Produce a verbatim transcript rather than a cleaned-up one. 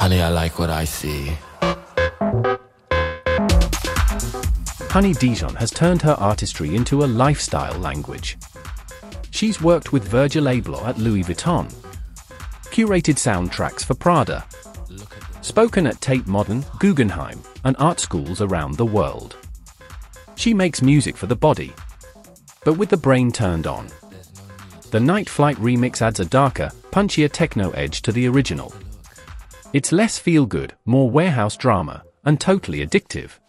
Honey, I like what I see. Honey Dijon has turned her artistry into a lifestyle language. She's worked with Virgil Abloh at Louis Vuitton, curated soundtracks for Prada, spoken at Tate Modern, Guggenheim, and art schools around the world. She makes music for the body, but with the brain turned on. The Night Flight remix adds a darker, punchier techno edge to the original. It's less feel-good, more warehouse drama, and totally addictive.